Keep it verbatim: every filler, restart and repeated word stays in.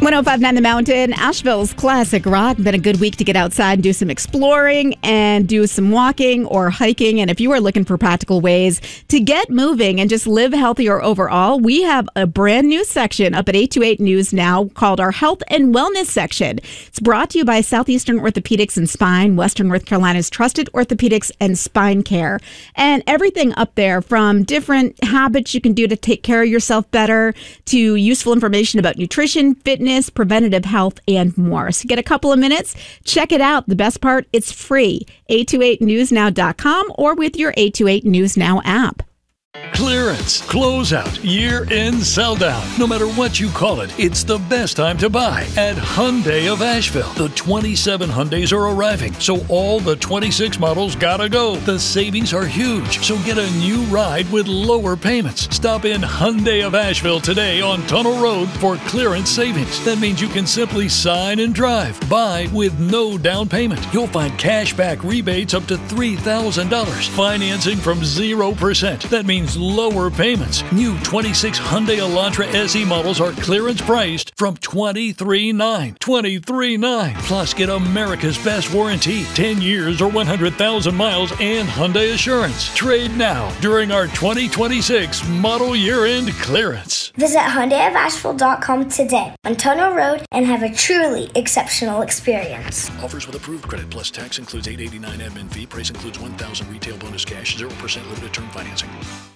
one oh five point nine The Mountain, Asheville's classic rock. Been a good week to get outside and do some exploring and do some walking or hiking. And if you are looking for practical ways to get moving and just live healthier overall, we have a brand new section up at eight twenty-eight News Now called our Health and Wellness section. It's brought to you by Southeastern Orthopedics and Spine, Western North Carolina's trusted orthopedics and spine care. And everything up there from different habits you can do to take care of yourself better to useful information about nutrition, fitness, preventative health, and more. So get a couple of minutes, check it out. The best part, it's free. eight twenty-eight news now dot com or with your eight twenty-eight News Now app. Clearance, closeout, year-end sell-down. No matter what you call it, it's the best time to buy at Hyundai of Asheville. The twenty-seven Hyundais are arriving, so all the twenty-six models gotta go. The savings are huge, so get a new ride with lower payments. Stop in Hyundai of Asheville today on Tunnel Road for clearance savings. That means you can simply sign and drive. Buy with no down payment. You'll find cash back rebates up to three thousand dollars. Financing from zero percent. That means lower payments. New twenty-six Hyundai Elantra S E models are clearance priced from twenty-three thousand nine hundred dollars. twenty-three thousand nine hundred dollars. Plus, get America's best warranty, ten years or one hundred thousand miles, and Hyundai Assurance. Trade now during our twenty twenty-six model year-end clearance. Visit Hyundai of Asheville dot com today on Tunnel Road and have a truly exceptional experience. Offers with approved credit plus tax includes eight hundred eighty-nine dollars admin fee. Price includes one thousand dollars retail bonus cash, zero percent limited term financing.